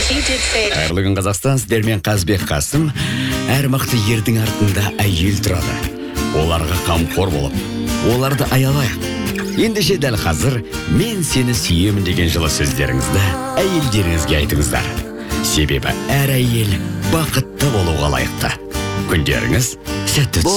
Қайырлы күн, Қазақстан, сіздермен Қазбек Қасым. Әр мықты ердің артында әйел тұрады. Оларға қамқор болып, оларды аялайық. Ендеше дәл қазір мен сені сүйемін деген жылы сөздеріңізді әйелдеріңізге айтыңыздар. Себебі әр әйел бақытты болуға лайықты. Күндеріңіз сәтті өтсін.